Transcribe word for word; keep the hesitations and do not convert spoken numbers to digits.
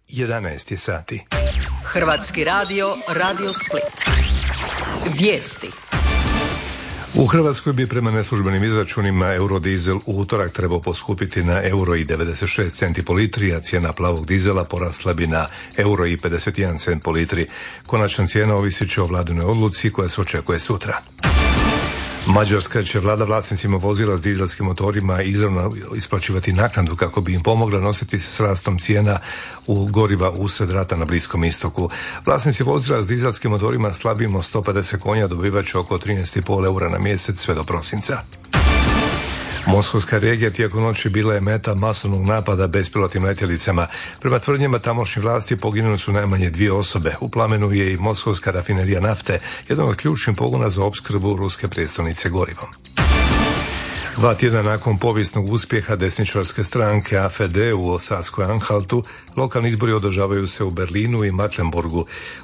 jedanaest je sati. Hrvatski radio, Radio Split. Vijesti. U Hrvatskoj bi prema neslužbenim izračunima eurodizel u utorak trebao poskupiti na euro i devedeset šest centi po litri, a cijena plavog dizela porasla bi na euro i pedeset jedan cent po litri. Konačna cijena ovisit će o vladinoj odluci koja se očekuje sutra. Mađarska će vlada vlasnicima vozila s dizelskim motorima izravno isplaćivati naknadu kako bi im pomogla nositi se s rastom cijena u goriva usred rata na Bliskom istoku. Vlasnici vozila s dizelskim motorima slabijim od sto pedeset konja dobivat će oko trinaest i pol eura na mjesec sve do prosinca. Moskovska regija tijekom noći bila je meta masovnog napada bespilotnim letjelicama. Prema tvrdnjama tamošnjih vlasti poginule su najmanje dvije osobe. U plamenu je i moskovska rafinerija nafte, jedan od ključnih pogona za opskrbu ruske prijestolnice gorivom. Dva tjedna nakon povijesnog uspjeha desničarske stranke A F D u Saskoj Anhaltu, lokalni izbori održavaju se u Berlinu i Mecklenburgu.